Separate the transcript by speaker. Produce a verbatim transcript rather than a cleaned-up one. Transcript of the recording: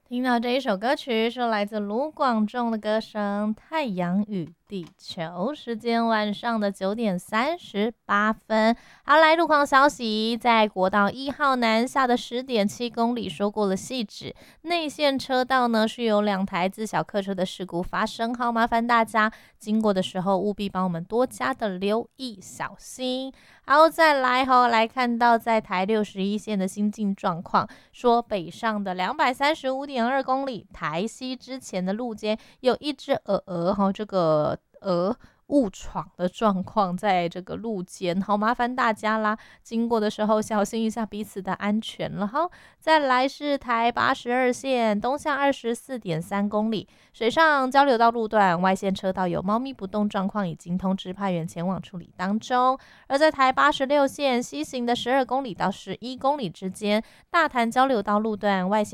Speaker 1: 听到这一首歌曲是来自卢广仲的歌声《太阳与地球》，时间晚上的九点三十八分。好，来路况消息，在国道一号南下的十点七公里，说过了细致内线车道呢是有两台自小客车的事故发生，好，麻烦大家经过的时候务必帮我们多加的留意小心。好，再来哈、哦，来看到在台六十一线的新进状况，说北上的两百三十五点二公里，台西之前的路肩有一只鹅鹅哈，这个鹅误闯的状况在这个路肩，好麻烦大家啦，经过的时候小心一下彼此的安全了哈。再来是台八十二线东向二十四点三公里，水上交流道路段外线车道有猫咪不动状况，已经通知派员前往处理当中。而在台八十六线西行的十二公里到十一公里之间，大潭交流道路段外线